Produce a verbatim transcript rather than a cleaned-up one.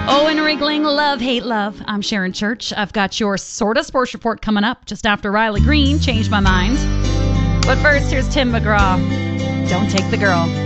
Oh, and wriggling love, hate love. I'm Sharon Church. I've got your sorta sports report coming up just after Riley Green changed my mind. But first, here's Tim McGraw. Don't take the girl.